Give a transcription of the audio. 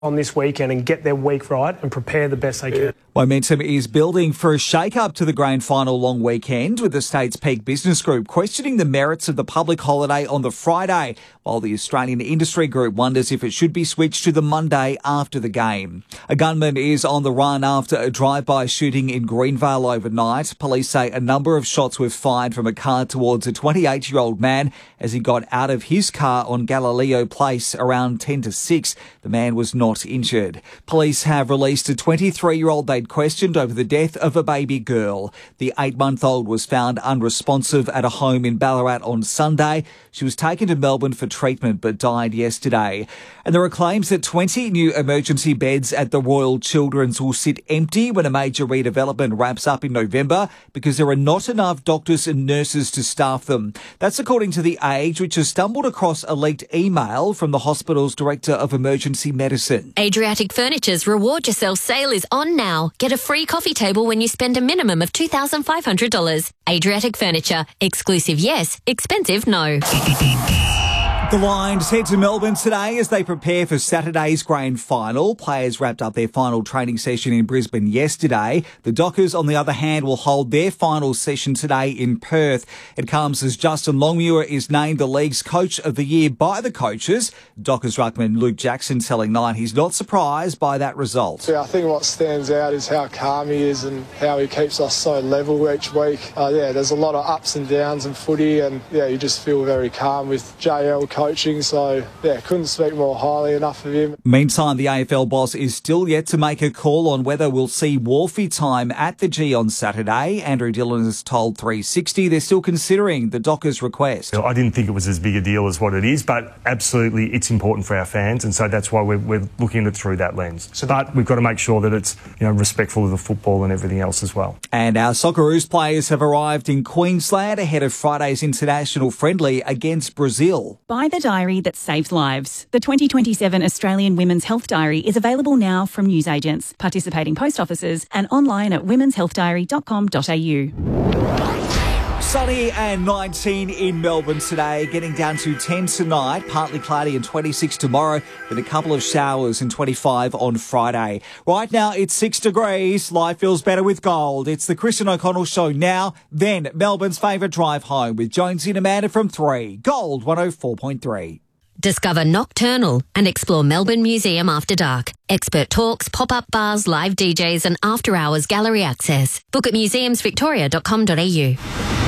on this weekend and get their week right and prepare the best they can. Momentum is building for a shake-up to the grand final long weekend, with the state's peak business group questioning the merits of the public holiday on the Friday, while the Australian industry group wonders if it should be switched to the Monday after the game. A gunman is on the run after a drive-by shooting in Greenvale overnight. Police say a number of shots were fired from a car towards a 28-year-old man as he got out of his car on Galileo Place around 10 to 6. The man was not injured. Police have released a 23-year-old they'd questioned over the death of a baby girl. The 8-month-old was found unresponsive at a home in Ballarat on Sunday. She was taken to Melbourne for treatment but died yesterday. And there are claims that 20 new emergency beds at the Royal Children's will sit empty when a major redevelopment wraps up in November because there are not enough doctors and nurses to staff them. That's according to The Age, which has stumbled across a leaked email from the hospital's Director of Emergency Medicine. Adriatic Furniture's Reward Yourself sale is on now. Get a free coffee table when you spend a minimum of $2,500. Adriatic Furniture. Exclusive yes, expensive no. The Lions head to Melbourne today as they prepare for Saturday's grand final. Players wrapped up their final training session in Brisbane yesterday. The Dockers, on the other hand, will hold their final session today in Perth. It comes as Justin Longmuir is named the league's Coach of the Year by the coaches. Dockers ruckman Luke Jackson telling Nine he's not surprised by that result. Yeah, I think what stands out is how calm he is and how he keeps us so level each week. There's a lot of ups and downs in footy, and you just feel very calm with JL coaching, so couldn't speak more highly enough of him. Meantime, the AFL boss is still yet to make a call on whether we'll see Wolfie time at the G on Saturday. Andrew Dillon has told 360 they're still considering the Dockers' request. I didn't think it was as big a deal as what it is, but absolutely it's important for our fans, and so that's why we're looking at it through that lens. But we've got to make sure that it's respectful of the football and everything else as well. And our Socceroos players have arrived in Queensland ahead of Friday's international friendly against Brazil. Buy the diary that saves lives. The 2027 Australian Women's Health Diary is available now from newsagents, participating post offices and online at womenshealthdiary.com.au. Sunny and 19 in Melbourne today, getting down to 10 tonight, partly cloudy and 26 tomorrow, then a couple of showers and 25 on Friday. Right now it's 6 degrees. Life feels better with gold. It's the Christian O'Connell Show now, then Melbourne's favourite drive home with Jonesy and Amanda from 3. Gold 104.3. Discover Nocturnal and explore Melbourne Museum after dark. Expert talks, pop-up bars, live DJs and after-hours gallery access. Book at museumsvictoria.com.au.